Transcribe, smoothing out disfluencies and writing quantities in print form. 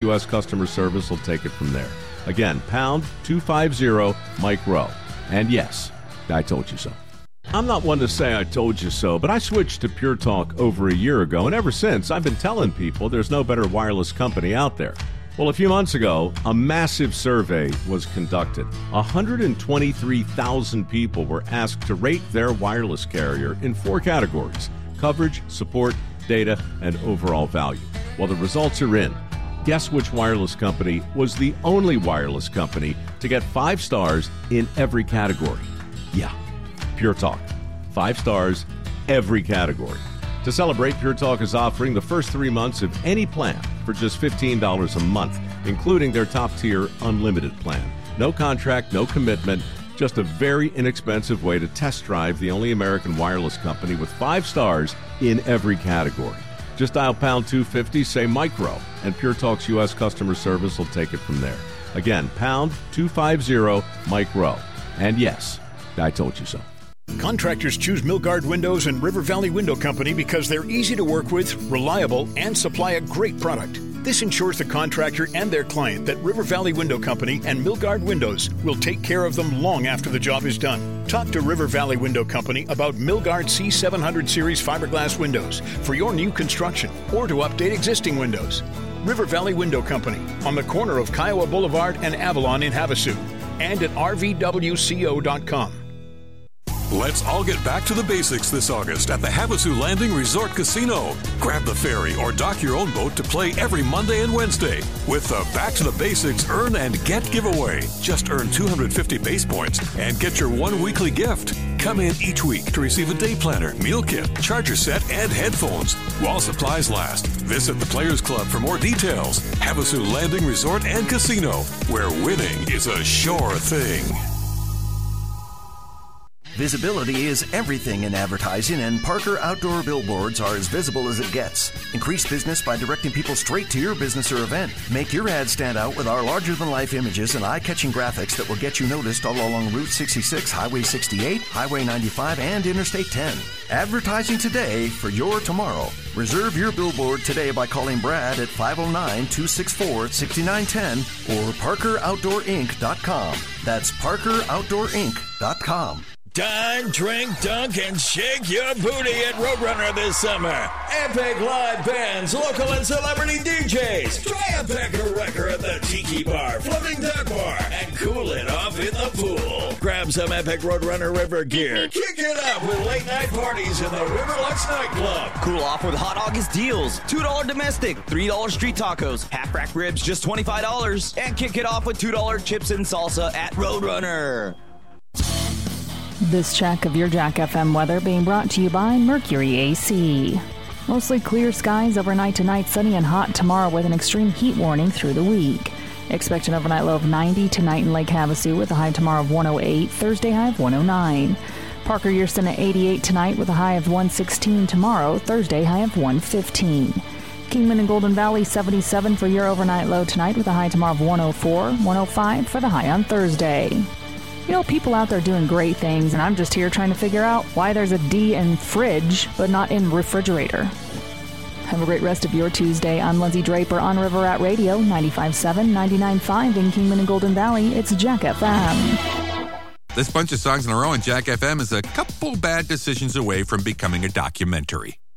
U.S. customer service will take it from there. Again, pound 250 Mike Rowe. And yes, I told you so. I'm not one to say I told you so, but I switched to Pure Talk over a year ago, and ever since, I've been telling people there's no better wireless company out there. Well, a few months ago, a massive survey was conducted. 123,000 people were asked to rate their wireless carrier in 4 categories: coverage, support, data, and overall value. Well, the results are in. Guess which wireless company was the only wireless company to get 5 stars in every category? Yeah, Pure Talk. 5 stars, every category. To celebrate, Pure Talk is offering the first 3 months of any plan for just $15 a month, including their top-tier unlimited plan. No contract, no commitment, just a very inexpensive way to test drive the only American wireless company with 5 stars in every category. Just dial pound 250, say Mike Rowe, and Pure Talk's U.S. customer service will take it from there. Again, pound 250 Mike Rowe. And yes, I told you so. Contractors choose Milgard Windows and River Valley Window Company because they're easy to work with, reliable, and supply a great product. This ensures the contractor and their client that River Valley Window Company and Milgard Windows will take care of them long after the job is done. Talk to River Valley Window Company about Milgard C700 Series fiberglass windows for your new construction or to update existing windows. River Valley Window Company on the corner of Kiowa Boulevard and Avalon in Havasu and at rvwco.com. Let's all get back to the basics this August at the Havasu Landing Resort Casino. Grab the ferry or dock your own boat to play every Monday and Wednesday with the Back to the Basics Earn and Get giveaway. Just earn 250 base points and get your 1 weekly gift. Come in each week to receive a day planner, meal kit, charger set, and headphones while supplies last. Visit the Players Club for more details. Havasu Landing Resort and Casino, where winning is a sure thing. Visibility is everything in advertising, and Parker Outdoor Billboards are as visible as it gets. Increase business by directing people straight to your business or event. Make your ad stand out with our larger-than-life images and eye-catching graphics that will get you noticed all along Route 66, Highway 68, Highway 95, and Interstate 10. Advertising today for your tomorrow. Reserve your billboard today by calling Brad at 509-264-6910 or ParkerOutdoorInc.com. That's ParkerOutdoorInc.com. Dine, drink, dunk, and shake your booty at Roadrunner this summer. Epic live bands, local and celebrity DJs. Try a Becker Wrecker at the Tiki Bar, Floating Duck Bar, and cool it off in the pool. Grab some Epic Roadrunner River gear. Kick it up with late night parties in the Riverlux nightclub. Cool off with Hot August deals. $2 domestic, $3 street tacos, half rack ribs, just $25. And kick it off with $2 chips and salsa at Roadrunner. This check of your Jack FM weather being brought to you by Mercury AC. Mostly clear skies overnight tonight, sunny and hot tomorrow with an extreme heat warning through the week. Expect an overnight low of 90 tonight in Lake Havasu with a high tomorrow of 108, Thursday high of 109. Parker Yearson at 88 tonight with a high of 116 tomorrow, Thursday high of 115. Kingman and Golden Valley 77 for your overnight low tonight with a high tomorrow of 104, 105 for the high on Thursday. You know, people out there doing great things, and I'm just here trying to figure out why there's a D in fridge, but not in refrigerator. Have a great rest of your Tuesday. I'm Lindsay Draper on River Rat Radio, 95.7, 99.5 in Kingman and Golden Valley. It's Jack FM. This bunch of songs in a row on Jack FM is a couple bad decisions away from becoming a documentary.